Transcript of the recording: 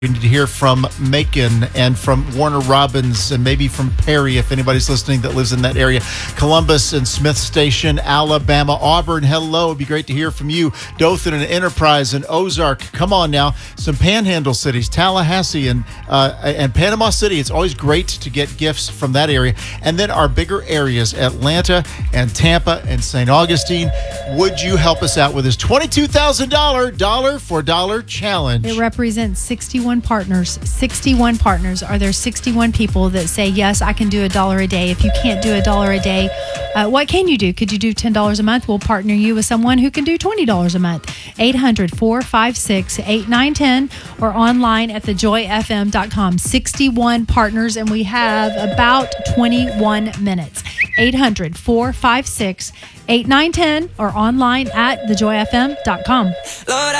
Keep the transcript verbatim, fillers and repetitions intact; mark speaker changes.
Speaker 1: We need to hear from Macon and from Warner Robins and maybe from Perry, if anybody's listening that lives in that area. Columbus and Smith Station, Alabama. Auburn, hello. It'd be great to hear from you. Dothan and Enterprise and Ozark. Come on now. Some panhandle cities, Tallahassee and, uh, and Panama City. It's always great to get gifts from that area. And then our bigger areas, Atlanta and Tampa and Saint Augustine. Would you help us out with this twenty-two thousand dollars dollar for dollar challenge?
Speaker 2: It represents sixty-one partners. sixty-one partners. Are there sixty-one people that say, yes, I can do a dollar a day? If you can't do a dollar a day, uh, what can you do? Could you do ten dollars a month? We'll partner you with someone who can do twenty dollars a month. eight hundred, four five six, eight nine one zero or online at the joy f m dot com. sixty-one partners, and we have about twenty-one minutes. eight hundred, four five six, eight nine one zero or online at the joy f m dot com. Lord,